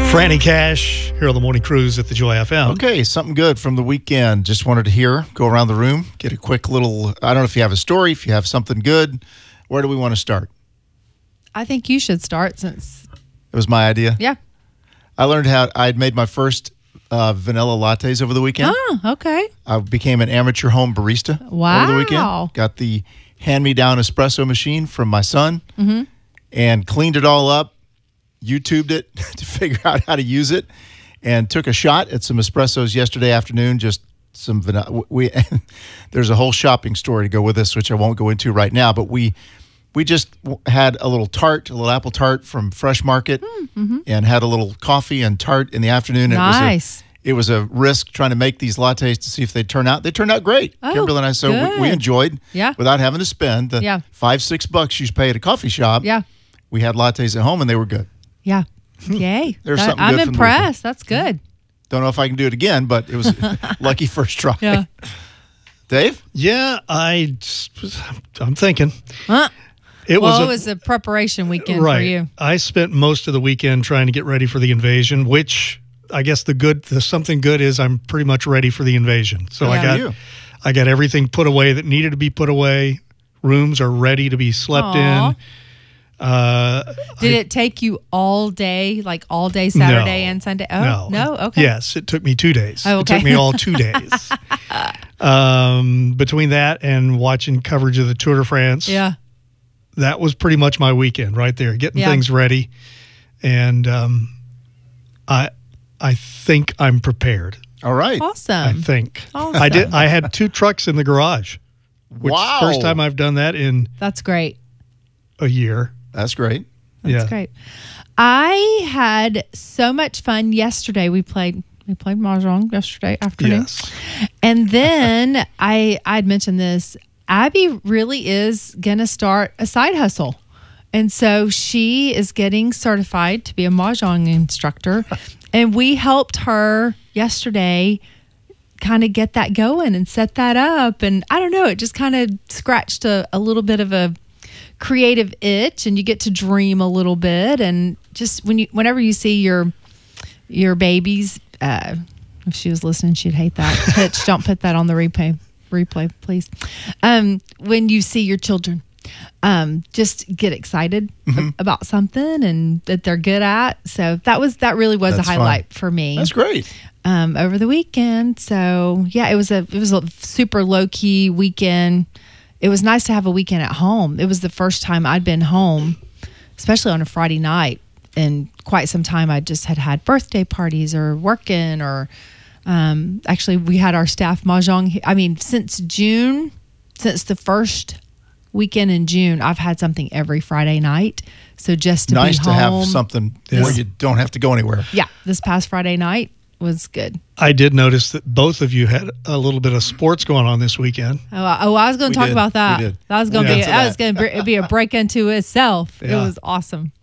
Franny Cash here on the Morning Cruise at the Joy FM. Okay, something good from the weekend. Just wanted to go around the room, get a quick little, I don't know if you have a story, if you have something good. Where do we want to start? I think you should start since... It was my idea? Yeah. I learned how, I'd made my first vanilla lattes over the weekend. Oh, okay. I became an amateur home barista Wow. over the weekend. Got the hand-me-down espresso machine from my son and cleaned it all up. YouTubed it to figure out how to use it, and took a shot at some espressos yesterday afternoon. Just some vanilla. There's a whole shopping story to go with this, which I won't go into right now. But we just had a little apple tart from Fresh Market, and had a little coffee and tart in the afternoon. Nice. It was a risk trying to make these lattes to see if they'd turn out. They turned out great. Oh, Kimberly and I, so we enjoyed. Yeah. Without having to spend the $5-6 you pay at a coffee shop. Yeah. We had lattes at home, and they were good. Yeah. Yay. There's something I'm good from the impressed. That's good. Don't know if I can do it again, but it was lucky first try. Yeah. Dave? Yeah, I'm thinking. Huh? It was a preparation weekend for you. I spent most of the weekend trying to get ready for the invasion, which I guess the something good is I'm pretty much ready for the invasion. So I got everything put away that needed to be put away. Rooms are ready to be slept in. Did it take you all day, like all day Saturday and Sunday? Oh, no? Okay. Yes, it took me 2 days. Oh, okay. It took me all 2 days. Between that and watching coverage of the Tour de France, that was pretty much my weekend right there, getting things ready. And I think I'm prepared. All right. Awesome. I think. Awesome. I had 2 trucks in the garage, which is the first time I've done that in That's great. a year. That's great. That's great. I had so much fun yesterday. We played Mahjong yesterday afternoon. Yes. And then I'd mentioned this. Abby really is going to start a side hustle. And so she is getting certified to be a Mahjong instructor. And we helped her yesterday kind of get that going and set that up. And I don't know, it just kind of scratched a little bit of a creative itch, and you get to dream a little bit. And just whenever you see your babies, if she was listening, she'd hate that. Pitch, don't put that on the replay, please. When you see your children, just get excited about something and that they're good at. So that really was a highlight for me. That's great. Over the weekend. So yeah, it was a super low key weekend. It was nice to have a weekend at home. It was the first time I'd been home, especially on a Friday night, in quite some time. I just had birthday parties or working, or actually we had our staff Mahjong. I mean, since the first weekend in June, I've had something every Friday night. So just to be home. Nice to have something where you don't have to go anywhere. Yeah, this past Friday night was good. I did notice that both of you had a little bit of sports going on this weekend. I was going to talk about that. We did. That was going to be a break into itself. Yeah. It was awesome.